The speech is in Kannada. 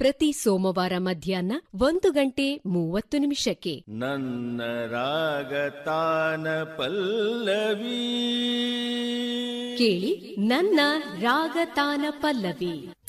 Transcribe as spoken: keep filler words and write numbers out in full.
ಪ್ರತಿ ಸೋಮವಾರ ಮಧ್ಯಾಹ್ನ ಒಂದು ಗಂಟೆ ಮೂವತ್ತು ನಿಮಿಷಕ್ಕೆ. ನನ್ನ ರಾಗತಾನ ಪಲ್ಲವಿ ಕೇಳಿ ನನ್ನ ರಾಗತಾನ ಪಲ್ಲವಿ.